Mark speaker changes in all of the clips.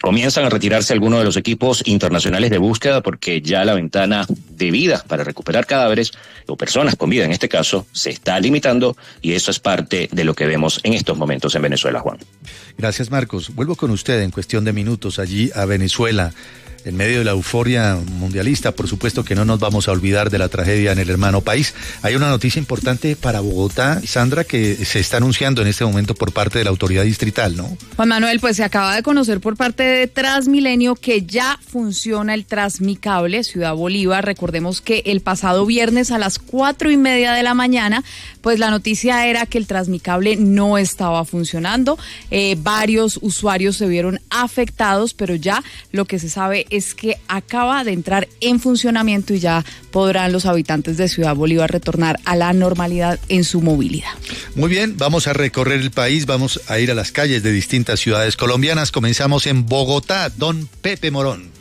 Speaker 1: Comienzan a retirarse algunos de los equipos internacionales de búsqueda porque ya la ventana de vida para recuperar cadáveres o personas con vida en este caso se está limitando, y eso es parte de lo que vemos en estos momentos en Venezuela, Juan.
Speaker 2: Gracias, Marcos. Vuelvo con usted en cuestión de minutos allí a Venezuela. En medio de la euforia mundialista, por supuesto que no nos vamos a olvidar de la tragedia en el hermano país. Hay una noticia importante para Bogotá, Sandra, que se está anunciando en este momento por parte de la autoridad distrital, ¿no?
Speaker 3: Juan Manuel, pues se acaba de conocer por parte de Transmilenio que ya funciona el Transmicable Ciudad Bolívar. Recordemos que el pasado viernes a las 4:30 de la mañana, pues la noticia era que el Transmicable no estaba funcionando. Varios usuarios se vieron afectados, pero ya lo que se sabe es que acaba de entrar en funcionamiento y ya podrán los habitantes de Ciudad Bolívar retornar a la normalidad en su movilidad.
Speaker 2: Muy bien, vamos a recorrer el país, vamos a ir a las calles de distintas ciudades colombianas. Comenzamos en Bogotá, don Pepe Morón.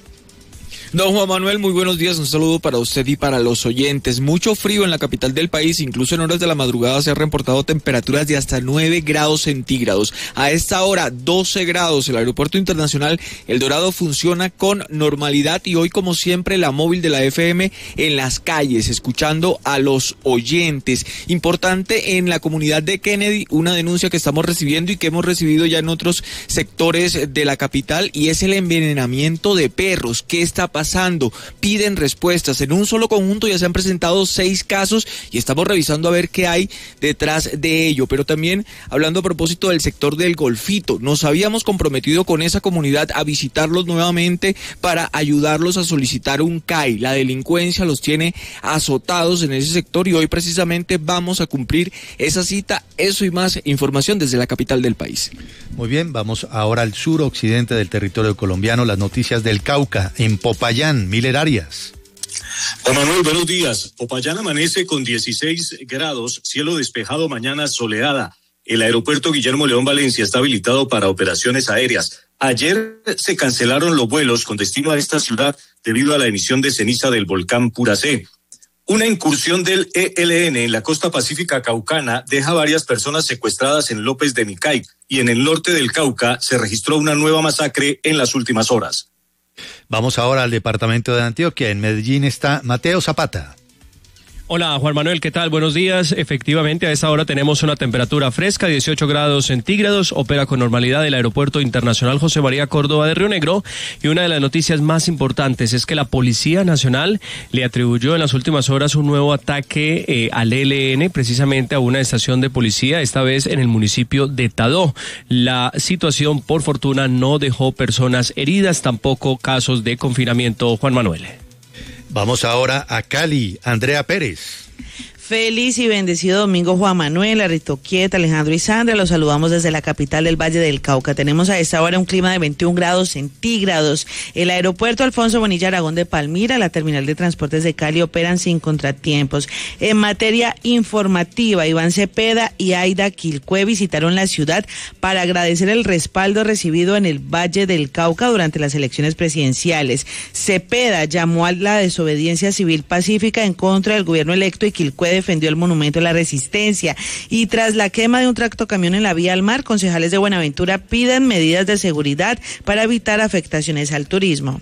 Speaker 4: Don Juan Manuel, muy buenos días, un saludo para usted y para los oyentes. Mucho frío en la capital del país, incluso en horas de la madrugada se han reportado temperaturas de hasta 9 grados centígrados. A esta hora, 12 grados. El aeropuerto internacional El Dorado funciona con normalidad y hoy, como siempre, la móvil de la FM en las calles, escuchando a los oyentes. Importante en la comunidad de Kennedy, una denuncia que estamos recibiendo y que hemos recibido ya en otros sectores de la capital, y es el envenenamiento de perros. ¿Qué está pasando? Piden respuestas. En un solo conjunto ya se han presentado 6 casos y estamos revisando a ver qué hay detrás de ello. Pero también, hablando a propósito del sector del Golfito, nos habíamos comprometido con esa comunidad a visitarlos nuevamente para ayudarlos a solicitar un CAI. La delincuencia los tiene azotados en ese sector y hoy precisamente vamos a cumplir esa cita. Eso y más información desde la capital del país.
Speaker 2: Muy bien, vamos ahora al suroccidente del territorio colombiano, las noticias del Cauca, en Popayán, Miller Arias.
Speaker 5: Juan Manuel, buenos días. Popayán amanece con 16 grados, cielo despejado, mañana soleada. El aeropuerto Guillermo León Valencia está habilitado para operaciones aéreas. Ayer se cancelaron los vuelos con destino a esta ciudad debido a la emisión de ceniza del volcán Puracé. Una incursión del ELN en la costa pacífica caucana deja varias personas secuestradas en López de Micay, y en el norte del Cauca se registró una nueva masacre en las últimas horas.
Speaker 2: Vamos ahora al departamento de Antioquia. En Medellín está Mateo Zapata.
Speaker 6: Hola Juan Manuel, ¿qué tal? Buenos días. Efectivamente, a esta hora tenemos una temperatura fresca, 18 grados centígrados, opera con normalidad el Aeropuerto Internacional José María Córdoba de Río Negro, y una de las noticias más importantes es que la Policía Nacional le atribuyó en las últimas horas un nuevo ataque al ELN, precisamente a una estación de policía, esta vez en el municipio de Tadó. La situación, por fortuna, no dejó personas heridas, tampoco casos de confinamiento, Juan Manuel.
Speaker 2: Vamos ahora a Cali, Andrea Pérez.
Speaker 7: Feliz y bendecido domingo, Juan Manuel, Aritoquieta, Alejandro y Sandra. Los saludamos desde la capital del Valle del Cauca. Tenemos a esta hora un clima de 21 grados centígrados. El aeropuerto Alfonso Bonilla Aragón de Palmira, la terminal de transportes de Cali operan sin contratiempos. En materia informativa, Iván Cepeda y Aida Quilcue visitaron la ciudad para agradecer el respaldo recibido en el Valle del Cauca durante las elecciones presidenciales. Cepeda llamó a la desobediencia civil pacífica en contra del gobierno electo y Quilcue defendió el monumento a la resistencia. Y tras la quema de un tractocamión en la vía al mar, concejales de Buenaventura piden medidas de seguridad para evitar afectaciones al turismo.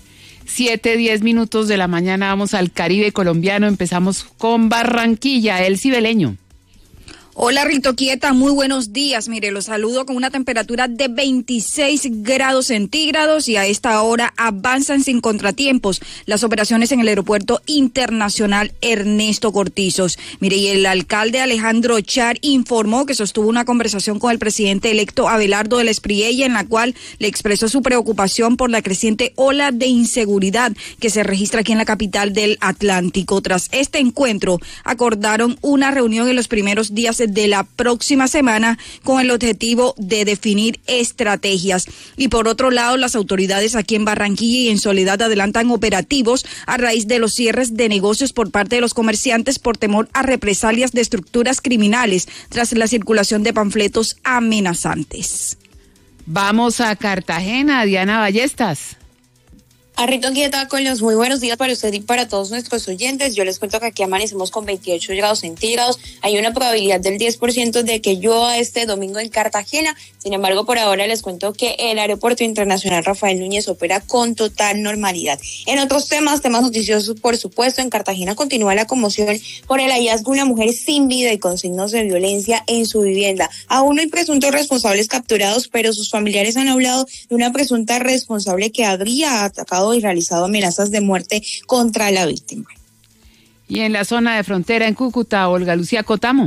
Speaker 3: 7:10 de la mañana, vamos al Caribe colombiano, empezamos con Barranquilla, El Cibeleño.
Speaker 8: Hola Ritoquieta, muy buenos días. Mire, los saludo con una temperatura de 26 grados centígrados y a esta hora avanzan sin contratiempos las operaciones en el Aeropuerto Internacional Ernesto Cortizos. Mire, y el alcalde Alejandro Char informó que sostuvo una conversación con el presidente electo Abelardo del Espriella, en la cual le expresó su preocupación por la creciente ola de inseguridad que se registra aquí en la capital del Atlántico. Tras este encuentro, acordaron una reunión en los primeros días de la próxima semana con el objetivo de definir estrategias. Y por otro lado, las autoridades aquí en Barranquilla y en Soledad adelantan operativos a raíz de los cierres de negocios por parte de los comerciantes por temor a represalias de estructuras criminales tras la circulación de panfletos amenazantes.
Speaker 3: Vamos a Cartagena, Diana Ballestas.
Speaker 9: Rito Quieta, con los muy buenos días para usted y para todos nuestros oyentes. Yo les cuento que aquí amanecemos con 28 grados centígrados. Hay una probabilidad del 10% de que llueva este domingo en Cartagena. Sin embargo, por ahora les cuento que el Aeropuerto Internacional Rafael Núñez opera con total normalidad. En otros temas noticiosos, por supuesto, en Cartagena continúa la conmoción por el hallazgo de una mujer sin vida y con signos de violencia en su vivienda. Aún no hay presuntos responsables capturados, pero sus familiares han hablado de una presunta responsable que habría atacado y realizado amenazas de muerte contra la víctima.
Speaker 10: Y en la zona de frontera en Cúcuta, Olga Lucía Cotamo.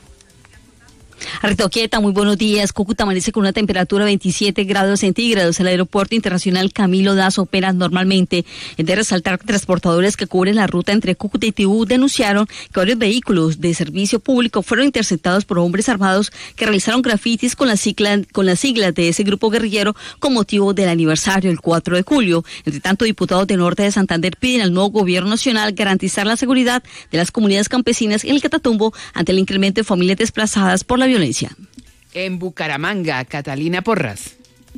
Speaker 11: Rito Quieta, muy buenos días. Cúcuta amanece con una temperatura de 27 grados centígrados. El Aeropuerto Internacional Camilo Daza opera normalmente. Es de resaltar que transportadores que cubren la ruta entre Cúcuta y Tibú denunciaron que varios vehículos de servicio público fueron interceptados por hombres armados que realizaron grafitis con las siglas de ese grupo guerrillero con motivo del aniversario, el 4 de julio. Entre tanto, diputados del norte de Santander piden al nuevo gobierno nacional garantizar la seguridad de las comunidades campesinas en el Catatumbo ante el incremento de familias desplazadas por la violencia.
Speaker 10: En Bucaramanga, Catalina Porras.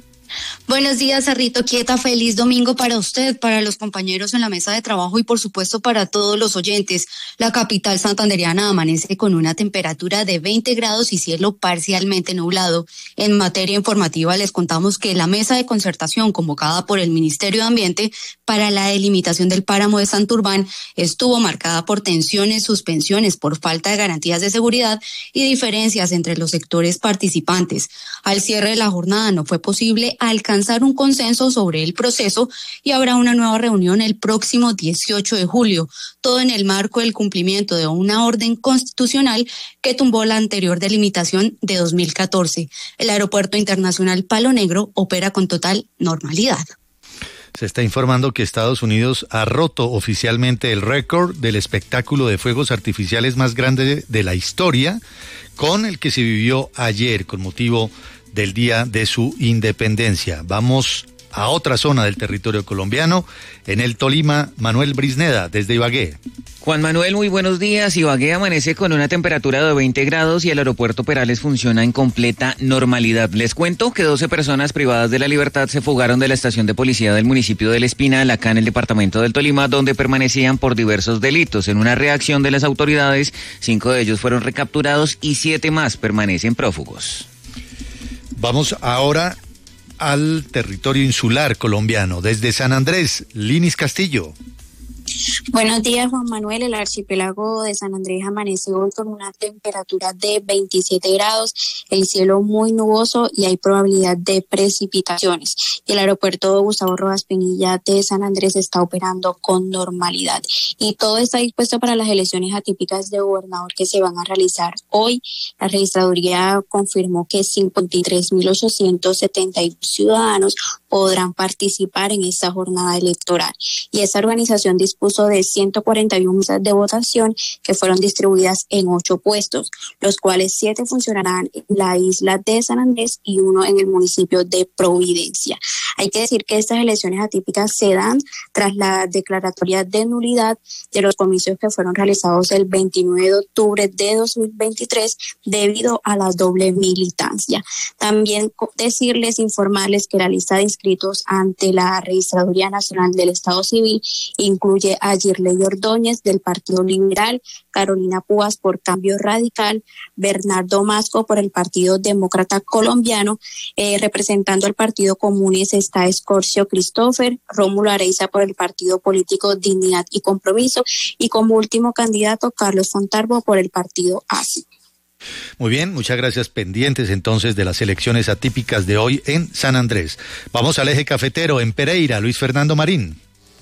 Speaker 12: Buenos días, Rito Quieta. Feliz domingo para usted, para los compañeros en la mesa de trabajo y por supuesto para todos los oyentes. La capital santandereana amanece con una temperatura de 20 grados y cielo parcialmente nublado. En materia informativa les contamos que la mesa de concertación convocada por el Ministerio de Ambiente para la delimitación del páramo de Santurbán estuvo marcada por tensiones, suspensiones por falta de garantías de seguridad y diferencias entre los sectores participantes. Al cierre de la jornada no fue posible alcanzar un consenso sobre el proceso y habrá una nueva reunión el próximo 18 de julio, todo en el marco del cumplimiento de una orden constitucional que tumbó la anterior delimitación de 2014. El Aeropuerto Internacional Palo Negro opera con total normalidad.
Speaker 2: Se está informando que Estados Unidos ha roto oficialmente el récord del espectáculo de fuegos artificiales más grande de la historia, con el que se vivió ayer con motivo del día de su independencia. Vamos a otra zona del territorio colombiano, en el Tolima, Manuel Brisneda, desde Ibagué.
Speaker 13: Juan Manuel, muy buenos días. Ibagué amanece con una temperatura de 20 grados y el aeropuerto Perales funciona en completa normalidad. Les cuento que 12 personas privadas de la libertad se fugaron de la estación de policía del municipio de El Espinal, acá en el departamento del Tolima, donde permanecían por diversos delitos. En una reacción de las autoridades, 5 de ellos fueron recapturados y 7 más permanecen prófugos.
Speaker 2: Vamos ahora al territorio insular colombiano, desde San Andrés, Linis Castillo.
Speaker 14: Buenos días, Juan Manuel. El archipiélago de San Andrés amanece hoy con una temperatura de 27 grados, el cielo muy nuboso y hay probabilidad de precipitaciones. Y el aeropuerto Gustavo Rojas Pinilla de San Andrés está operando con normalidad. Y todo está dispuesto para las elecciones atípicas de gobernador que se van a realizar hoy. La registraduría confirmó que 53.871 ciudadanos podrán participar en esta jornada electoral. Y esta organización dispuso de 141 mesas de votación que fueron distribuidas en 8 puestos, los cuales 7 funcionarán en la isla de San Andrés y 1 en el municipio de Providencia. Hay que decir que estas elecciones atípicas se dan tras la declaratoria de nulidad de los comicios que fueron realizados el 29 de octubre de 2023 debido a la doble militancia. También informarles que la lista de inscritos ante la Registraduría Nacional del Estado Civil incluye a Girley Ordóñez del Partido Liberal, Carolina Púas por Cambio Radical, Bernardo Masco por el Partido Demócrata Colombiano, representando al Partido Comunes está Escorcio Christopher, Rómulo Areiza por el Partido Político Dignidad y Compromiso y como último candidato Carlos Fontalvo por el Partido ASI.
Speaker 2: Muy bien, muchas gracias. Pendientes entonces de las elecciones atípicas de hoy en San Andrés. Vamos al eje cafetero en Pereira, Luis Fernando Marín.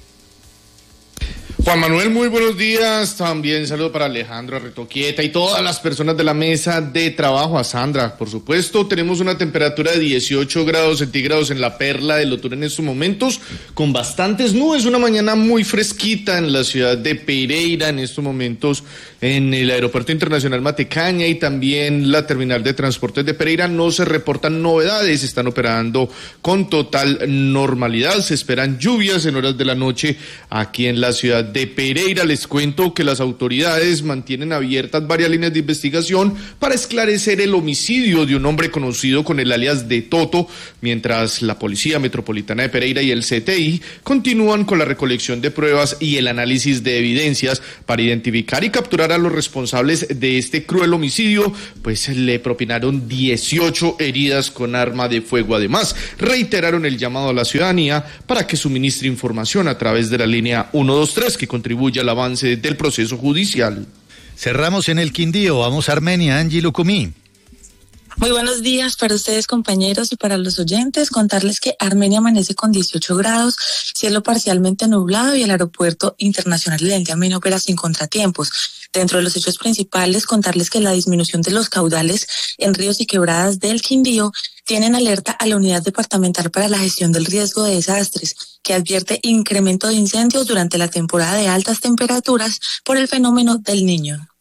Speaker 15: Juan Manuel, muy buenos días. También saludo para Alejandro, a Rito Quieta y todas las personas de la mesa de trabajo. A Sandra, por supuesto. Tenemos una temperatura de 18 grados centígrados en la Perla del Otur en estos momentos, con bastantes nubes. Una mañana muy fresquita en la ciudad de Pereira en estos momentos. En el Aeropuerto Internacional Matecaña y también la terminal de transportes de Pereira no se reportan novedades, están operando con total normalidad. Se esperan lluvias en horas de la noche aquí en la ciudad de de Pereira. Les cuento que las autoridades mantienen abiertas varias líneas de investigación para esclarecer el homicidio de un hombre conocido con el alias de Toto, mientras la Policía Metropolitana de Pereira y el CTI continúan con la recolección de pruebas y el análisis de evidencias para identificar y capturar a los responsables de este cruel homicidio, pues le propinaron 18 heridas con arma de fuego. Además, reiteraron el llamado a la ciudadanía para que suministre información a través de la línea 123 que contribuye al avance del proceso judicial.
Speaker 2: Cerramos en el Quindío, vamos a Armenia, Angie Lucumí.
Speaker 16: Muy buenos días para ustedes, compañeros, y para los oyentes. Contarles que Armenia amanece con 18 grados, cielo parcialmente nublado y el aeropuerto internacional de N'Djamena opera sin contratiempos. Dentro de los hechos principales, contarles que la disminución de los caudales en ríos y quebradas del Quindío tienen alerta a la Unidad Departamental para la Gestión del Riesgo de Desastres, que advierte incremento de incendios durante la temporada de altas temperaturas por el fenómeno del Niño.